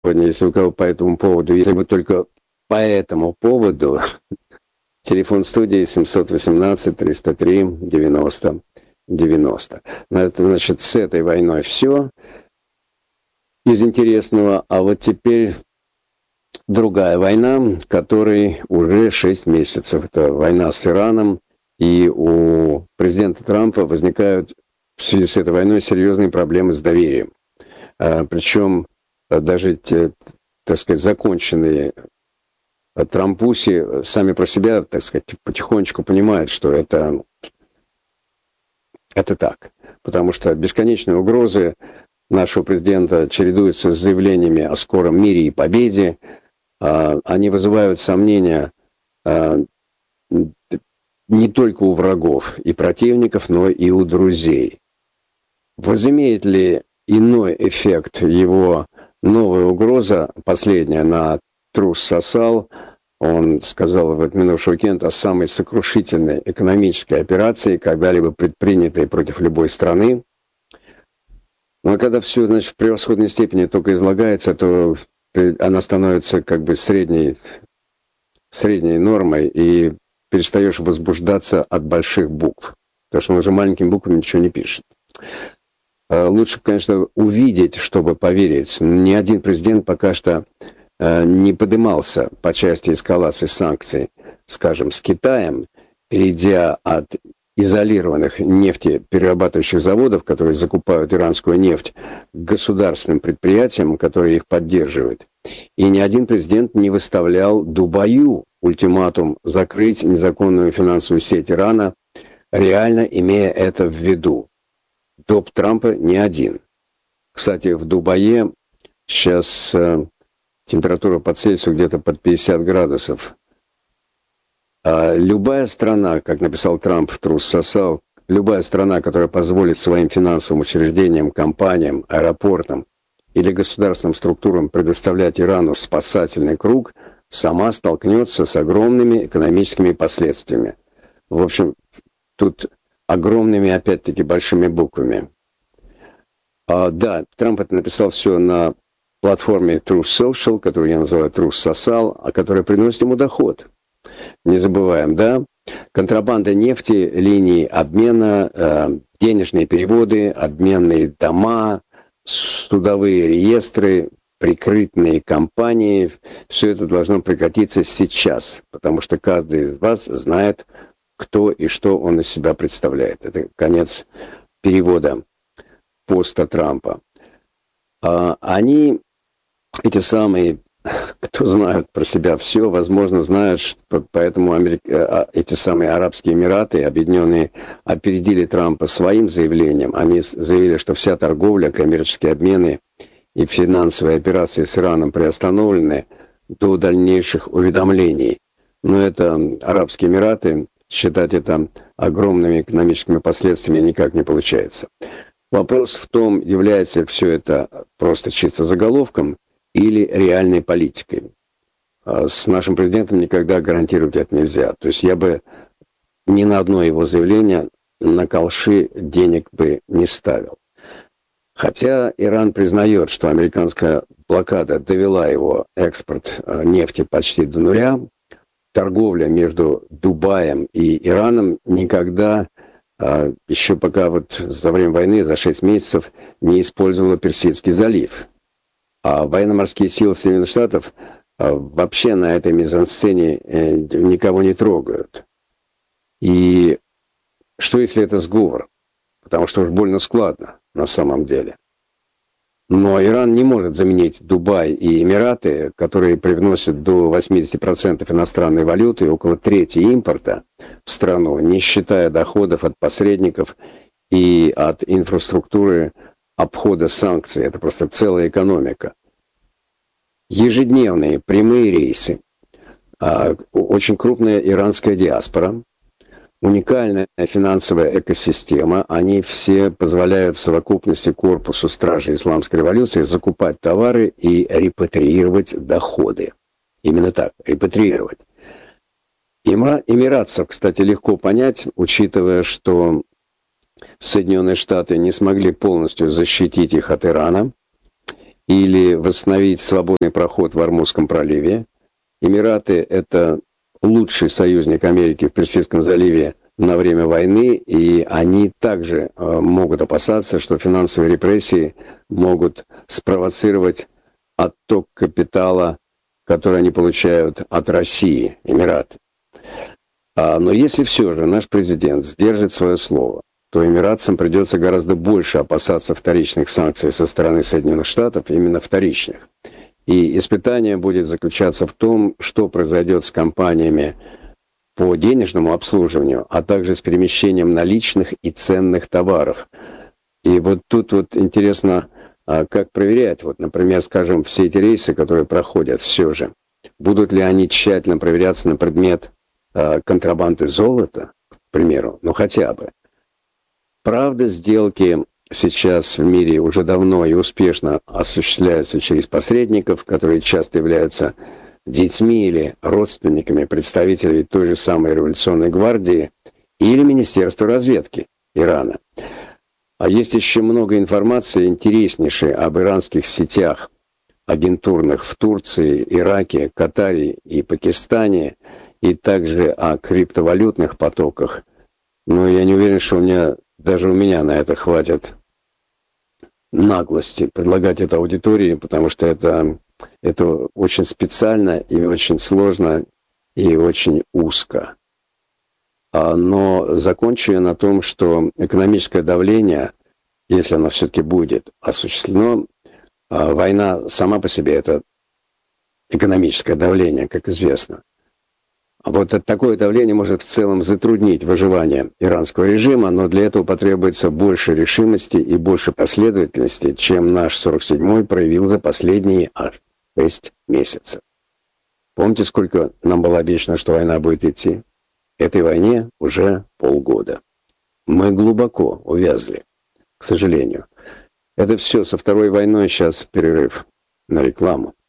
если у кого по этому поводу, если бы только по этому поводу, телефон студии 718-303-90-90. Это значит, с этой войной все из интересного, а вот теперь другая война, которой уже 6 месяцев. Это война с Ираном, и у президента Трампа возникают в связи с этой войной серьезные проблемы с доверием. Причем даже, так сказать, законченные трампуси сами про себя, так сказать, потихонечку понимают, что это так. Потому что бесконечные угрозы нашего президента чередуются с заявлениями о скором мире и победе. Они вызывают сомнения не только у врагов и противников, но и у друзей. Возымеет ли иной эффект его новая угроза, последняя, на Truth Social? Он сказал в минувший уикенд о самой сокрушительной экономической операции, когда-либо предпринятой против любой страны. Но когда все, значит, в превосходной степени только излагается, то она становится как бы средней нормой, и перестаешь возбуждаться от больших букв. Потому что он уже маленькими буквами ничего не пишет. Лучше, конечно, увидеть, чтобы поверить. Ни один президент пока что не поднимался по части эскалации санкций, скажем, с Китаем, перейдя от изолированных нефтеперерабатывающих заводов, которые закупают иранскую нефть, к государственным предприятиям, которые их поддерживают. И ни один президент не выставлял Дубаю ультиматум закрыть незаконную финансовую сеть Ирана, реально имея это в виду. Доп. Трампа не один. Кстати, в Дубае сейчас температура по Цельсию где-то под 50 градусов. Любая страна, как написал Трамп в Truth Social, любая страна, которая позволит своим финансовым учреждениям, компаниям, аэропортам или государственным структурам предоставлять Ирану спасательный круг, сама столкнется с огромными экономическими последствиями. В общем, тут огромными, опять-таки, большими буквами. Да, Трамп это написал все на платформе Truth Social, которую я называю Truth Social, а которая приносит ему доход. Не забываем, да? Контрабанда нефти, линии обмена, денежные переводы, обменные дома, судовые реестры, прикрытные компании. Все это должно прекратиться сейчас, потому что каждый из вас знает, кто и что он из себя представляет. Это конец перевода поста Трампа. Они, эти самые, кто знают про себя все, возможно, знают, что поэтому эти самые Арабские Эмираты, объединенные, опередили Трампа своим заявлением. Они заявили, что вся торговля, коммерческие обмены и финансовые операции с Ираном приостановлены до дальнейших уведомлений. Но это Арабские Эмираты, считать это огромными экономическими последствиями никак не получается. Вопрос в том, является все это просто чисто заголовком или реальной политикой. С нашим президентом никогда гарантировать это нельзя. То есть я бы ни на одно его заявление на колши денег бы не ставил. Хотя Иран признает, что американская блокада довела его экспорт нефти почти до нуля, торговля между Дубаем и Ираном никогда, еще пока вот за время войны, за 6 месяцев, не использовала Персидский залив. А военно-морские силы Соединенных Штатов вообще на этой мизансцене никого не трогают. И что если это сговор? Потому что уж больно складно на самом деле. Но Иран не может заменить Дубай и Эмираты, которые привносят до 80% иностранной валюты и около трети импорта в страну, не считая доходов от посредников и от инфраструктуры обхода санкций. Это просто целая экономика. Ежедневные прямые рейсы, очень крупная иранская диаспора, уникальная финансовая экосистема, они все позволяют в совокупности корпусу стражей исламской революции закупать товары и репатриировать доходы. Именно так, репатриировать. Эмиратцев, кстати, легко понять, учитывая, что Соединенные Штаты не смогли полностью защитить их от Ирана. или восстановить свободный проход в Ормузском проливе. Эмираты – это лучший союзник Америки в Персидском заливе на время войны, и они также могут опасаться, что финансовые репрессии могут спровоцировать отток капитала, который они получают от России, Эмираты. Но если все же наш президент сдержит свое слово, то эмиратцам придется гораздо больше опасаться вторичных санкций со стороны Соединенных Штатов, именно вторичных. И испытание будет заключаться в том, что произойдет с компаниями по денежному обслуживанию, а также с перемещением наличных и ценных товаров. И вот тут вот интересно, как проверять, вот, например, скажем, все эти рейсы, которые проходят все же, будут ли они тщательно проверяться на предмет контрабанды золота, к примеру, ну хотя бы. Правда, сделки сейчас в мире уже давно и успешно осуществляются через посредников, которые часто являются детьми или родственниками представителей той же самой революционной гвардии или Министерства разведки Ирана. А есть еще много информации интереснейшей об иранских сетях агентурных в Турции, Ираке, Катаре и Пакистане, и также о криптовалютных потоках. Но я не уверен, что даже у меня на это хватит наглости предлагать это аудитории, потому что это очень специально и очень сложно и очень узко. Но закончу я на том, что экономическое давление, если оно все-таки будет осуществлено, война сама по себе это экономическое давление, как известно. А вот такое давление может в целом затруднить выживание иранского режима, но для этого потребуется больше решимости и больше последовательности, чем наш 47-й проявил за последние аж 6 месяцев. Помните, сколько нам было обещано, что война будет идти? Этой войне уже полгода. Мы глубоко увязли, к сожалению. Это все, со второй войной сейчас перерыв на рекламу.